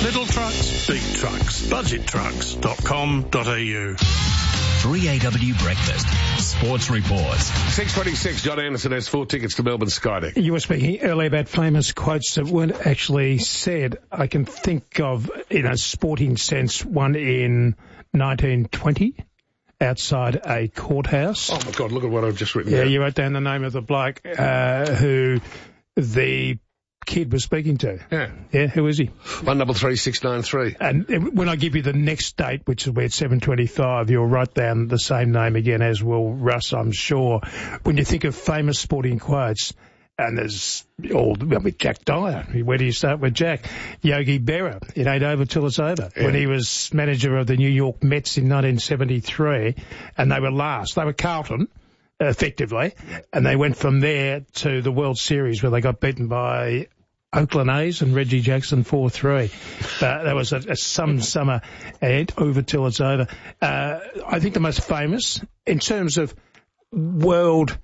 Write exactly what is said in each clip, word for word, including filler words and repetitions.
Little trucks, big trucks. budget trucks dot com dot a u. three A W Breakfast. Sports Reports. six twenty-six, John Anderson has four tickets to Melbourne Skydeck. You were speaking earlier about famous quotes that weren't actually said. I can think of, in a sporting sense, one in nineteen twenty outside a courthouse. Oh, my God, look at what I've just written Yeah, down. you wrote down the name of the bloke uh, who the kid was speaking to. Yeah. Yeah, who is he? One double three six nine three. And when I give you the next date, which is where it's seven twenty-five, you'll write down the same name again, as will Russ, I'm sure. When you think of famous sporting quotes, and there's all, well, with Jack Dyer. Where do you start with Jack? Yogi Berra, it ain't over till it's over. Yeah. When he was manager of the New York Mets in nineteen seventy-three, and they were last. They were Carlton, effectively, and they went from there to the World Series where they got beaten by Oakland A's and Reggie Jackson four three. Uh, that was a, a some summer and over till it's over. Uh, I think the most famous in terms of world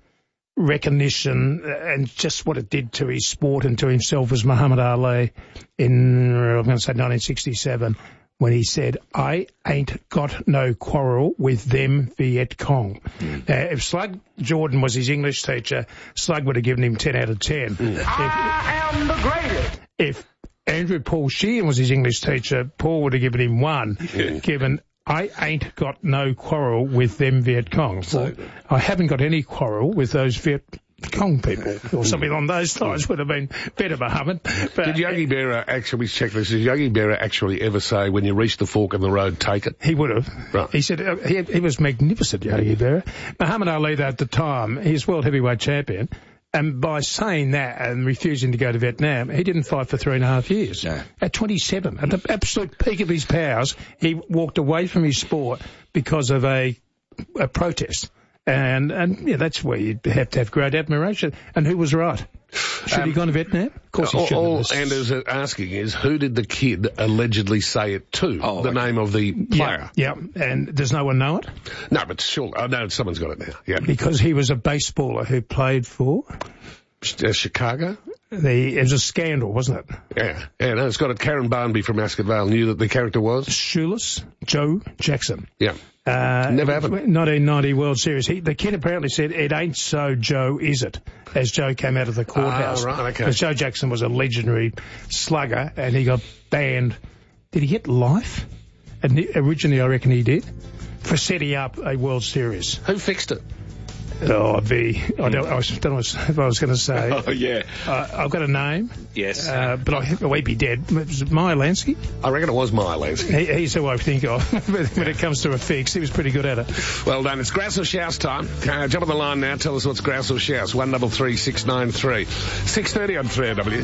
recognition and just what it did to his sport and to himself was Muhammad Ali in, I'm going to say nineteen sixty-seven, when he said, "I ain't got no quarrel with them Viet Cong." Mm. Uh, if Slug Jordan was his English teacher, Slug would have given him ten out of ten. Mm. If, I am the greatest. If Andrew Paul Sheehan was his English teacher, Paul would have given him one, yeah. given, "I ain't got no quarrel with them Viet Cong." So, well, I haven't got any quarrel with those Viet Cong people, or something along those lines would have been better, Muhammad. But did Yogi Berra actually, check this, did Yogi Berra actually ever say, when you reach the fork in the road, take it? He would have. Right. He said, uh, he, he was magnificent, Yogi Berra. Muhammad Ali, though, at the time, he's world heavyweight champion, and by saying that and refusing to go to Vietnam, he didn't fight for three and a half years. No. At twenty-seven, at the absolute peak of his powers, he walked away from his sport because of a, a protest. And, and yeah, that's where you have to have great admiration. And who was right? Should um, he have gone to Vietnam? Of course he should. All Anders asking is, who did the kid allegedly say it to? Oh, the okay. name of the player. Yeah, yeah, and does no one know it? No, but sure. Oh, no, someone's got it now. Yeah. Because he was a baseballer who played for... Uh, Chicago? The, it was a scandal, wasn't it? Yeah, yeah, no, it's got it. Karen Barnby from Ascot Vale knew that the character was? Shoeless Joe Jackson. Yeah. Uh, Never happened. nineteen ninety World Series. He, the kid apparently said, "It ain't so, Joe, is it?" As Joe came out of the courthouse. Oh, right, okay. Because Joe Jackson was a legendary slugger, and he got banned. Did he get life? And originally, I reckon he did, for setting up a World Series. Who fixed it? Oh, I'd be, I don't, I was, don't know if I was going to say. Oh, yeah. Uh, I've got a name. Yes. Uh, but I, oh, he'd be dead. Was it Meyer Lansky? I reckon it was Meyer Lansky. He, he's who I think of. When it comes to a fix, he was pretty good at it. Well done. It's Grouse or Shouse time. Uh, jump on the line now. Tell us what's Grouse or Shouse. one double three six nine three. six thirty on three A W.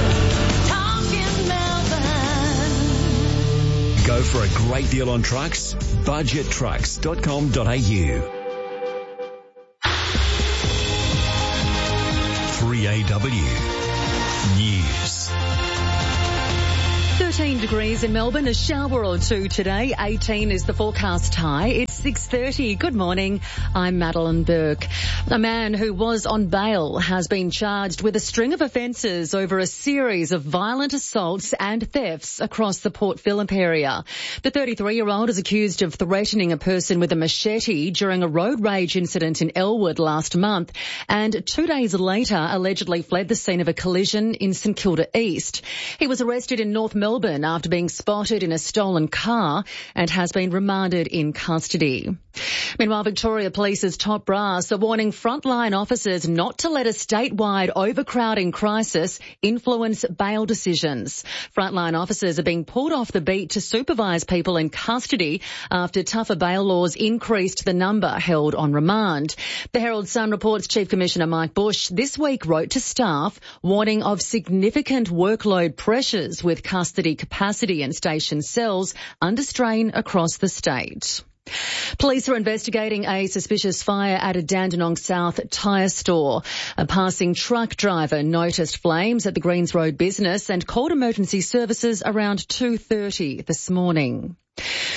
Go for a great deal on trucks? budget trucks dot com dot a u. three A W News. thirteen degrees in Melbourne, a shower or two today. eighteen is the forecast high. It's six thirty. Good morning. I'm Madeline Burke. A man who was on bail has been charged with a string of offences over a series of violent assaults and thefts across the Port Phillip area. The thirty-three-year-old is accused of threatening a person with a machete during a road rage incident in Elwood last month, and two days later allegedly fled the scene of a collision in St Kilda East. He was arrested in North Melbourne after being spotted in a stolen car and has been remanded in custody. Meanwhile, Victoria Police's top brass are warning frontline officers not to let a statewide overcrowding crisis influence bail decisions. Frontline officers are being pulled off the beat to supervise people in custody after tougher bail laws increased the number held on remand. The Herald Sun reports Chief Commissioner Mike Bush this week wrote to staff warning of significant workload pressures with custody capacity and station cells under strain across the state. Police are investigating a suspicious fire at a Dandenong South tyre store. A passing truck driver noticed flames at the Greens Road business and called emergency services around two thirty this morning.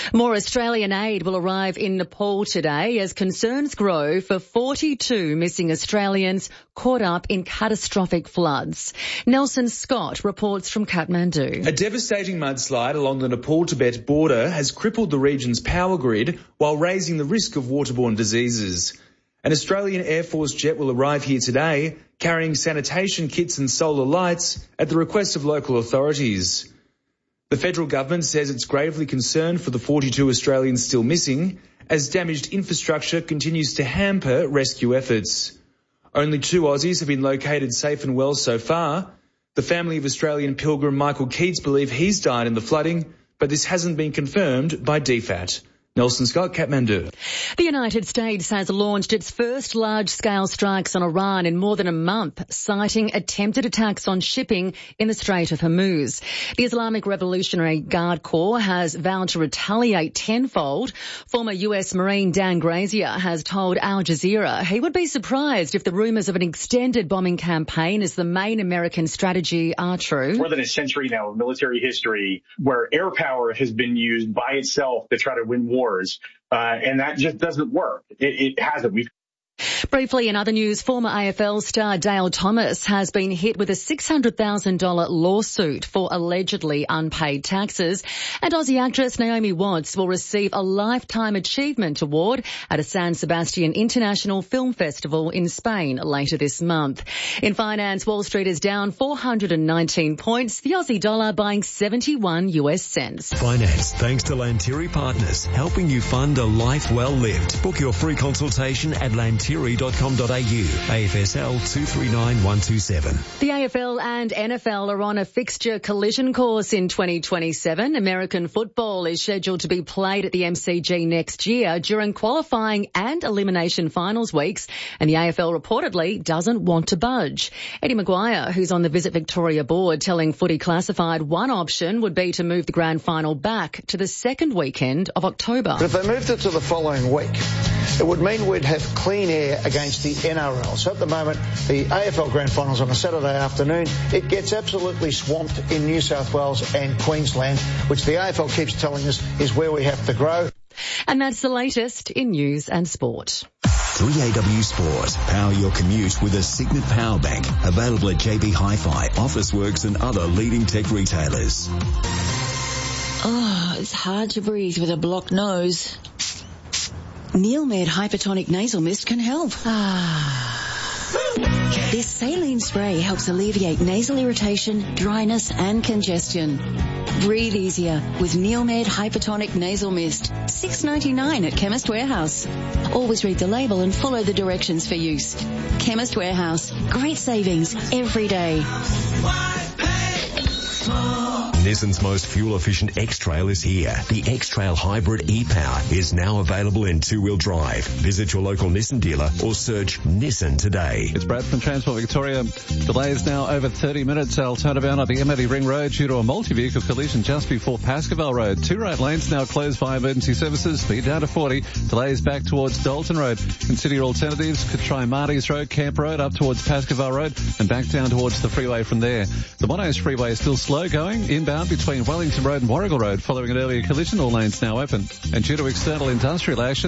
More Australian aid will arrive in Nepal today as concerns grow for forty-two missing Australians caught up in catastrophic floods. Nelson Scott reports from Kathmandu. A devastating mudslide along the Nepal-Tibet border has crippled the region's power grid while raising the risk of waterborne diseases. An Australian Air Force jet will arrive here today, carrying sanitation kits and solar lights at the request of local authorities. The federal government says it's gravely concerned for the forty-two Australians still missing, as damaged infrastructure continues to hamper rescue efforts. Only two Aussies have been located safe and well so far. The family of Australian pilgrim Michael Keats believe he's died in the flooding, but this hasn't been confirmed by D F A T. Nelson Scott, Kathmandu. The United States has launched its first large-scale strikes on Iran in more than a month, citing attempted attacks on shipping in the Strait of Hormuz. The Islamic Revolutionary Guard Corps has vowed to retaliate tenfold. Former U S Marine Dan Grazier has told Al Jazeera he would be surprised if the rumours of an extended bombing campaign as the main American strategy are true. More than a century now of military history where air power has been used by itself to try to win wars. Uh, and that just doesn't work. It, it hasn't. We've Briefly, in other news, former A F L star Dale Thomas has been hit with a six hundred thousand dollars lawsuit for allegedly unpaid taxes. And Aussie actress Naomi Watts will receive a Lifetime Achievement Award at a San Sebastian International Film Festival in Spain later this month. In finance, Wall Street is down four hundred nineteen points, the Aussie dollar buying seventy-one U S cents. Finance thanks to Lantiri Partners, helping you fund a life well lived. Book your free consultation at lantiri dot com dot a u. A F S L two three nine one two seven. The A F L and N F L are on a fixture collision course in twenty twenty-seven. American football is scheduled to be played at the M C G next year during qualifying and elimination finals weeks, and the A F L reportedly doesn't want to budge. Eddie Maguire, who's on the Visit Victoria board, telling Footy Classified one option would be to move the grand final back to the second weekend of October. But if they moved it to the following week, it would mean we'd have clean air against the N R L. So at the moment, the A F L Grand Finals on a Saturday afternoon, it gets absolutely swamped in New South Wales and Queensland, which the A F L keeps telling us is where we have to grow. And that's the latest in news and sport. three A W Sport. Power your commute with a Signet Power Bank. Available at J B Hi-Fi, Officeworks and other leading tech retailers. Oh, it's hard to breathe with a blocked nose. Neilmed Hypertonic Nasal Mist can help. Ah. This saline spray helps alleviate nasal irritation, dryness and congestion. Breathe easier with Neilmed Hypertonic Nasal Mist. six ninety-nine at Chemist Warehouse. Always read the label and follow the directions for use. Chemist Warehouse. Great savings every day. Nissan's most fuel-efficient X-Trail is here. The X-Trail Hybrid E-Power is now available in two-wheel drive. Visit your local Nissan dealer or search Nissan today. It's Brad from Transport Victoria. Delays now over thirty minutes. I'll turn around at the M eighty Ring Road due to a multi-vehicle collision just before Pascoval Road. Two right lanes now closed via emergency services. Speed down to forty. Delays back towards Dalton Road. Consider your alternatives. Could try Marty's Road, Camp Road, up towards Pascoval Road and back down towards the freeway from there. The Monash Freeway is still slow going. Inbound between Wellington Road and Warrigal Road following an earlier collision. All lanes now open. And due to external industrial action,